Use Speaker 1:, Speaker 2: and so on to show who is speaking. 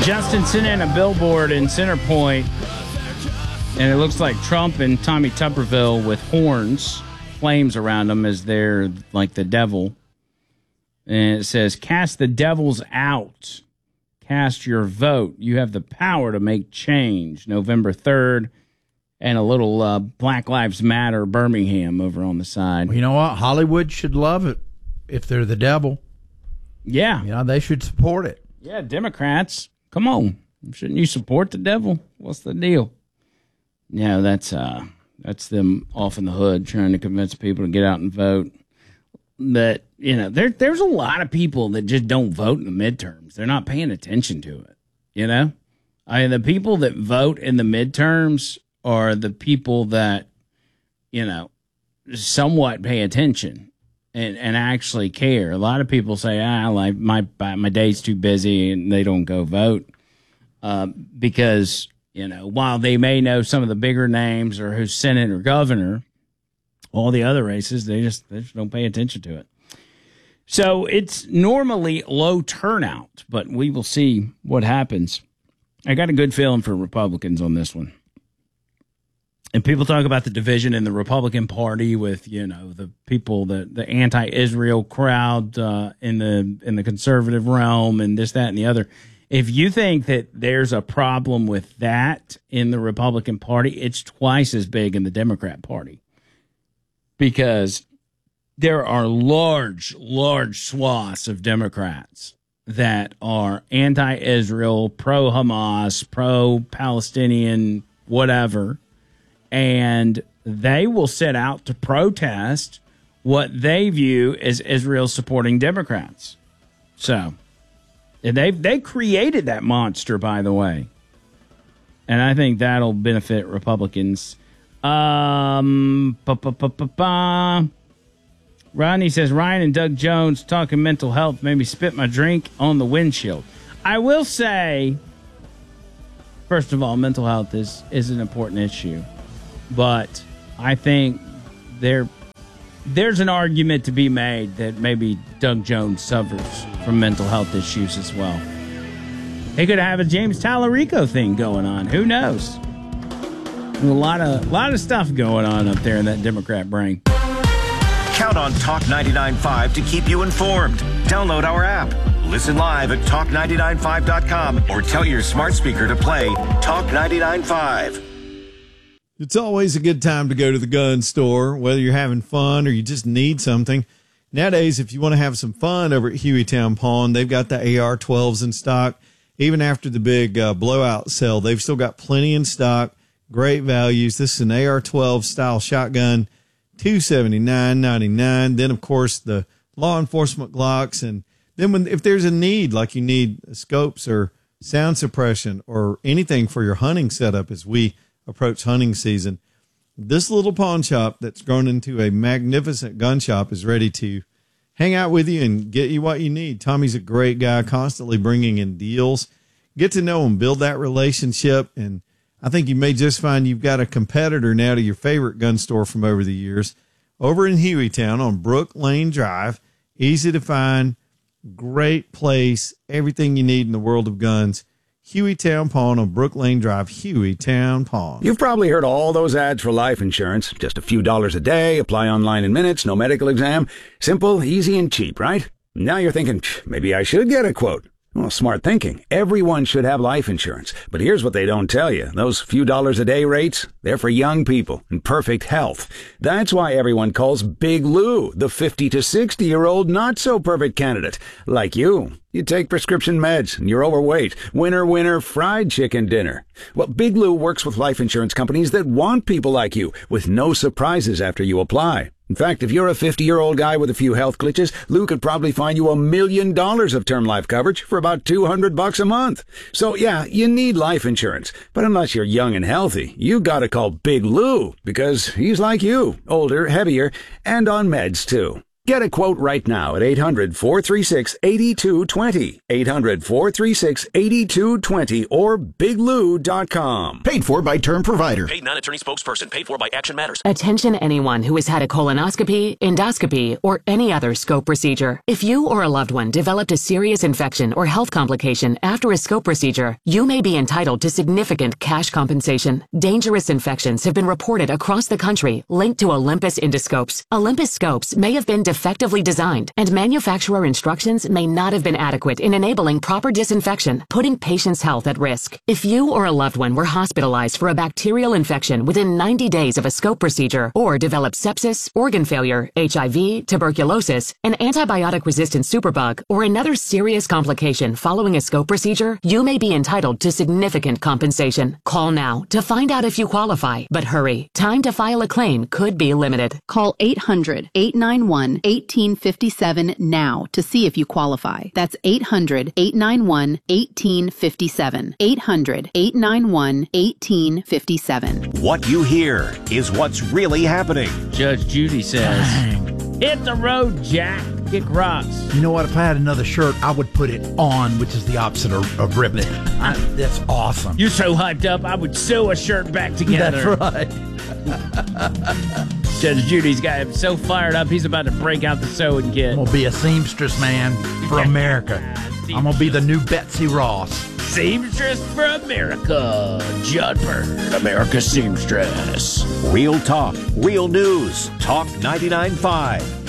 Speaker 1: Justin sent in a billboard in Center Point, and it looks like Trump and Tommy Tuberville with horns, flames around them as they're like the devil. And it says, "Cast the devils out. Cast your vote. You have the power to make change." November 3rd. And a little Black Lives Matter Birmingham over on the side.
Speaker 2: Well, you know what? Hollywood should love it if they're the devil.
Speaker 1: Yeah.
Speaker 2: You know, they should support it.
Speaker 1: Yeah, Democrats. Come on. Shouldn't you support the devil? What's the deal? Yeah, that's them off in the hood trying to convince people to get out and vote. But, you know, there's a lot of people that just don't vote in the midterms. They're not paying attention to it, you know? I mean, the people that vote in the midterms are the people that, you know, somewhat pay attention and actually care. A lot of people say, like my day's too busy, and they don't go vote because, you know, while they may know some of the bigger names or who's Senate or governor, all the other races, they just don't pay attention to it. So it's normally low turnout, but we will see what happens. I got a good feeling for Republicans on this one. And people talk about the division in the Republican Party with, you know, the people, the anti-Israel crowd in the conservative realm and this, that, and the other. If you think that there's a problem with that in the Republican Party, it's twice as big in the Democrat Party. Because there are large swaths of Democrats that are anti-Israel, pro-Hamas, pro-Palestinian, whatever. And they will set out to protest what they view as Israel supporting Democrats. So, and they created that monster, by the way. And I think that'll benefit Republicans. Rodney says, Ryan and Doug Jones talking mental health made me spit my drink on the windshield. I will say, first of all, mental health is an important issue. But I think there's an argument to be made that maybe Doug Jones suffers from mental health issues as well. He could have a James Tallarico thing going on. Who knows? A lot of stuff going on up there in that Democrat brain.
Speaker 3: Count on Talk 99.5 to keep you informed. Download our app. Listen live at talk995.com or tell your smart speaker to play Talk 99.5.
Speaker 4: It's always a good time to go to the gun store, whether you're having fun or you just need something. Nowadays, if you want to have some fun over at Hueytown Pawn, they've got the AR-12s in stock. Even after the big blowout sale, they've still got plenty in stock. Great values. This is an AR-12 style shotgun, $279.99. Then, of course, the law enforcement Glocks. And then if there's a need, like you need scopes or sound suppression or anything for your hunting setup as we approach hunting season, this little pawn shop that's grown into a magnificent gun shop is ready to hang out with you and get you what you need. Tommy's a great guy, constantly bringing in deals. Get to know him, build that relationship, and I think you may just find you've got a competitor now to your favorite gun store from over the years. Over in Hueytown on Brook Lane Drive, easy to find, great place, everything you need in the world of guns. Hueytown Pawn on Brook Lane Drive, Hueytown Pawn.
Speaker 5: You've probably heard all those ads for life insurance. Just a few dollars a day, apply online in minutes, no medical exam. Simple, easy, and cheap, right? Now you're thinking, maybe I should get a quote. Well, smart thinking. Everyone should have life insurance. But here's what they don't tell you. Those few dollars a day rates, they're for young people in perfect health. That's why everyone calls Big Lou the 50 to 60-year-old not-so-perfect candidate. Like you. You take prescription meds and you're overweight. Winner, fried chicken dinner. Well, Big Lou works with life insurance companies that want people like you with no surprises after you apply. In fact, if you're a 50-year-old guy with a few health glitches, Lou could probably find you $1 million of term life coverage for about $200 a month. So yeah, you need life insurance. But unless you're young and healthy, you gotta call Big Lou because he's like you, older, heavier, and on meds too. Get a quote right now at 800-436-8220, 800-436-8220, or biglou.com.
Speaker 6: Paid for by Term Provider.
Speaker 7: Paid non-attorney spokesperson. Paid for by Action Matters.
Speaker 8: Attention anyone who has had a colonoscopy, endoscopy, or any other scope procedure. If you or a loved one developed a serious infection or health complication after a scope procedure, you may be entitled to significant cash compensation. Dangerous infections have been reported across the country linked to Olympus endoscopes. Olympus scopes may have been defectively designed, and manufacturer instructions may not have been adequate in enabling proper disinfection, putting patients' health at risk. If you or a loved one were hospitalized for a bacterial infection within 90 days of a scope procedure, or developed sepsis, organ failure, HIV, tuberculosis, an antibiotic-resistant superbug, or another serious complication following a scope procedure, you may be entitled to significant compensation. Call now to find out if you qualify, but hurry. Time to file a claim could be limited.
Speaker 9: Call 800-891-1857 now to see if you qualify. That's 800-891-1857. 800-891-1857.
Speaker 3: What you hear is what's really happening.
Speaker 1: Judge Judy says, hit the road, Jack. Kick rocks.
Speaker 2: You know what? If I had another shirt, I would put it on, which is the opposite of ribbon. That's awesome.
Speaker 1: You're so hyped up, I would sew a shirt back together.
Speaker 2: That's right.
Speaker 1: Judge Judy's got him so fired up, he's about to break out the sewing kit.
Speaker 2: I'm going to be a seamstress man for America. I'm going to be the new Betsy Ross.
Speaker 1: Seamstress for America. Judd Bird, America's seamstress.
Speaker 3: Real talk, real news. Talk 99.5.